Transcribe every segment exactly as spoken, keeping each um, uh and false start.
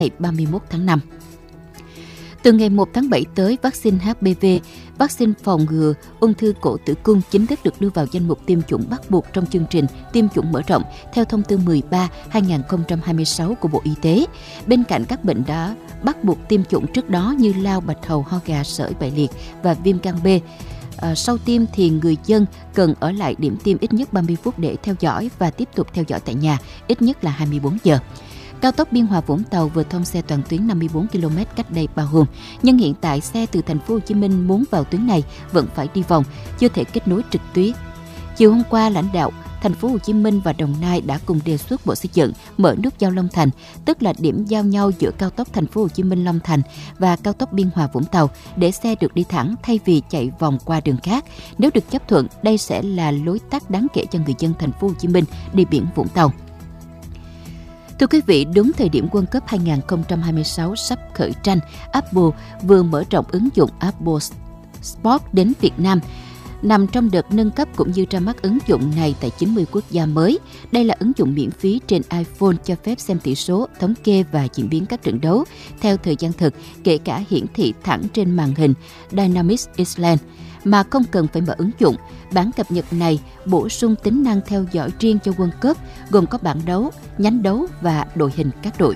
ngày ba mươi mốt tháng năm. Từ ngày một tháng bảy tới, vaccine hát pê vê, vaccine phòng ngừa ung thư cổ tử cung chính thức được đưa vào danh mục tiêm chủng bắt buộc trong chương trình tiêm chủng mở rộng theo thông tư mười ba trên hai nghìn không trăm hai mươi sáu của Bộ Y tế. Bên cạnh các bệnh đã bắt buộc tiêm chủng trước đó như lao, bạch hầu, ho gà, sởi, bại liệt và viêm gan B. À, sau tiêm thì người dân cần ở lại điểm tiêm ít nhất ba mươi phút để theo dõi và tiếp tục theo dõi tại nhà ít nhất là hai mươi bốn giờ. Cao tốc Biên Hòa - Vũng Tàu vừa thông xe toàn tuyến năm mươi bốn ki lô mét cách đây ba hôm, nhưng hiện tại xe từ thành phố Hồ Chí Minh muốn vào tuyến này vẫn phải đi vòng, chưa thể kết nối trực tuyến. Chiều hôm qua, lãnh đạo thành phố Hồ Chí Minh và Đồng Nai đã cùng đề xuất Bộ Xây dựng mở nút giao Long Thành, tức là điểm giao nhau giữa cao tốc thành phố Hồ Chí Minh Long Thành và cao tốc Biên Hòa - Vũng Tàu để xe được đi thẳng thay vì chạy vòng qua đường khác. Nếu được chấp thuận, đây sẽ là lối tắt đáng kể cho người dân thành phố Hồ Chí Minh đi biển Vũng Tàu. Thưa quý vị, đúng thời điểm World Cup hai nghìn không trăm hai mươi sáu sắp khởi tranh, Apple vừa mở rộng ứng dụng Apple Sport đến Việt Nam, nằm trong đợt nâng cấp cũng như ra mắt ứng dụng này tại chín mươi quốc gia mới. Đây là ứng dụng miễn phí trên iPhone cho phép xem tỷ số, thống kê và diễn biến các trận đấu theo thời gian thực, kể cả hiển thị thẳng trên màn hình Dynamic Island, mà không cần phải mở ứng dụng. Bản cập nhật này bổ sung tính năng theo dõi riêng cho World Cup, gồm có bảng đấu, nhánh đấu và đội hình các đội.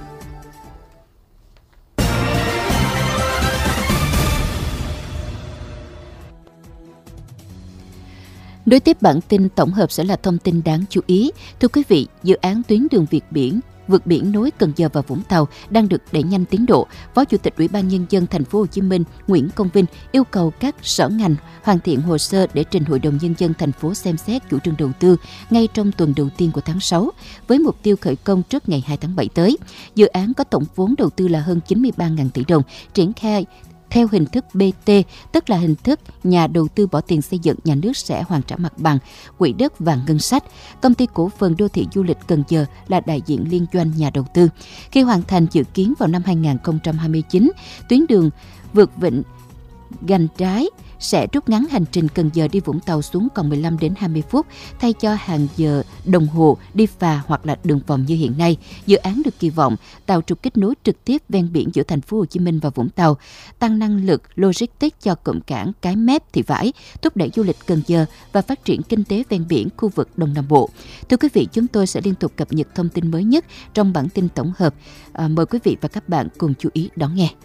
Nối tiếp bản tin tổng hợp sẽ là thông tin đáng chú ý. Thưa quý vị, dự án tuyến đường Việt Biển vượt biển nối Cần Giờ và Vũng Tàu đang được đẩy nhanh tiến độ. Phó Chủ tịch Ủy ban Nhân dân Thành phố Hồ Chí Minh Nguyễn Công Vinh yêu cầu các sở ngành hoàn thiện hồ sơ để trình Hội đồng Nhân dân thành phố xem xét chủ trương đầu tư ngay trong tuần đầu tiên của tháng sáu, với mục tiêu khởi công trước ngày hai tháng bảy tới. Dự án có tổng vốn đầu tư là hơn chín mươi ba nghìn tỷ đồng, triển khai theo hình thức bê tê, tức là hình thức nhà đầu tư bỏ tiền xây dựng, nhà nước sẽ hoàn trả mặt bằng, quỹ đất và ngân sách. Công ty cổ phần đô thị du lịch Cần Giờ là đại diện liên doanh nhà đầu tư. Khi hoàn thành, dự kiến vào năm hai nghìn không trăm hai mươi chín, tuyến đường vượt vịnh Gành Trái sẽ rút ngắn hành trình Cần Giờ đi Vũng Tàu xuống còn mười lăm đến hai mươi phút, thay cho hàng giờ đồng hồ đi phà hoặc là đường vòng như hiện nay. Dự án được kỳ vọng tạo trục kết nối trực tiếp ven biển giữa thành phố Hồ Chí Minh và Vũng Tàu, tăng năng lực logistics cho cụm cảng Cái Mép, Thị Vải, thúc đẩy du lịch Cần Giờ và phát triển kinh tế ven biển khu vực Đông Nam Bộ. Thưa quý vị, chúng tôi sẽ liên tục cập nhật thông tin mới nhất trong bản tin tổng hợp. À, mời quý vị và các bạn cùng chú ý đón nghe.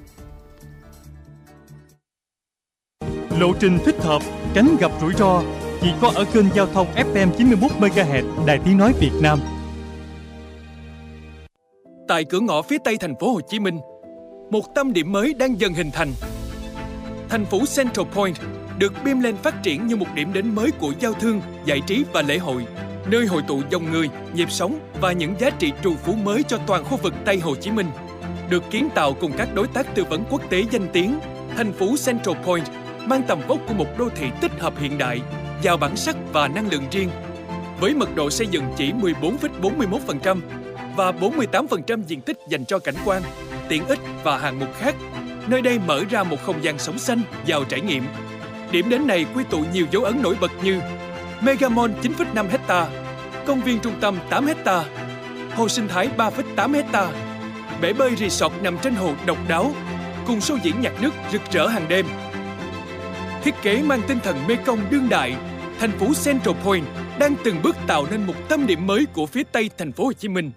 Lộ trình thích hợp, tránh gặp rủi ro chỉ có ở kênh giao thông ép em chín mươi mốt mê ga héc Đài Tiếng nói Việt Nam. Tại cửa ngõ phía tây thành phố Hồ Chí Minh, một tâm điểm mới đang dần hình thành. Thành phố Central Point được beam lên phát triển như một điểm đến mới của giao thương, giải trí và lễ hội, nơi hội tụ dòng người, nhịp sống và những giá trị trù phú mới cho toàn khu vực Tây Hồ Chí Minh. Được kiến tạo cùng các đối tác tư vấn quốc tế danh tiếng, thành phố Central Point mang tầm vóc của một đô thị tích hợp hiện đại, giàu bản sắc và năng lượng riêng. Với mật độ xây dựng chỉ mười bốn phẩy bốn mươi mốt phần trăm và bốn mươi tám phần trăm diện tích dành cho cảnh quan, tiện ích và hạng mục khác, nơi đây mở ra một không gian sống xanh, giàu trải nghiệm. Điểm đến này quy tụ nhiều dấu ấn nổi bật như Mega Mall chín phẩy năm héc-ta, công viên trung tâm tám héc-ta, hồ sinh thái ba phẩy tám héc-ta, bể bơi resort nằm trên hồ độc đáo, cùng show diễn nhạc nước rực rỡ hàng đêm. Thiết kế mang tinh thần Mekong đương đại, thành phố Central Point đang từng bước tạo nên một tâm điểm mới của phía Tây thành phố Hồ Chí Minh.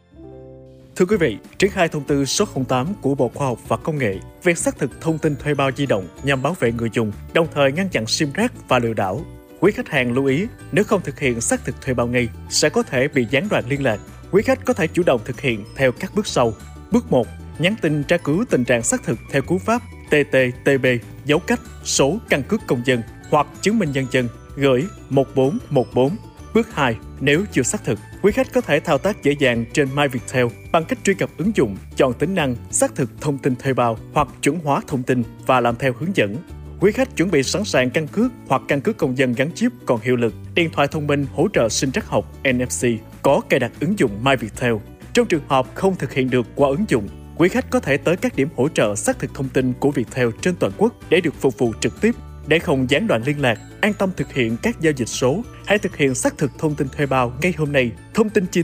Thưa quý vị, triển khai thông tư số không tám của Bộ Khoa học và Công nghệ về xác thực thông tin thuê bao di động nhằm bảo vệ người dùng, đồng thời ngăn chặn sim rác và lừa đảo. Quý khách hàng lưu ý, nếu không thực hiện xác thực thuê bao ngay, sẽ có thể bị gián đoạn liên lạc. Quý khách có thể chủ động thực hiện theo các bước sau. Bước một. Nhắn tin tra cứu tình trạng xác thực theo cú pháp tê tê tê bê, dấu cách, số căn cước công dân hoặc chứng minh nhân dân, gửi một bốn một bốn. Bước hai. Nếu chưa xác thực, quý khách có thể thao tác dễ dàng trên MyViettel bằng cách truy cập ứng dụng, chọn tính năng xác thực thông tin thuê bao hoặc chuẩn hóa thông tin và làm theo hướng dẫn. Quý khách chuẩn bị sẵn sàng căn cước hoặc căn cước công dân gắn chip còn hiệu lực, điện thoại thông minh hỗ trợ sinh trắc học en ép xê, có cài đặt ứng dụng MyViettel. Trong trường hợp không thực hiện được qua ứng dụng, quý khách có thể tới các điểm hỗ trợ xác thực thông tin của Viettel trên toàn quốc để được phục vụ trực tiếp. Để không gián đoạn liên lạc, an tâm thực hiện các giao dịch số, hãy thực hiện xác thực thông tin thuê bao ngay hôm nay. Thông tin chi